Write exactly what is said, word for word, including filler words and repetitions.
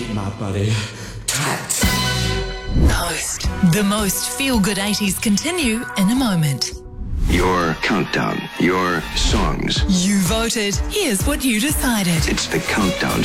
keep my body tight. Coast. The most feel-good eighties continue in a moment. Your countdown, your songs. You voted. Here's what you decided. It's the countdown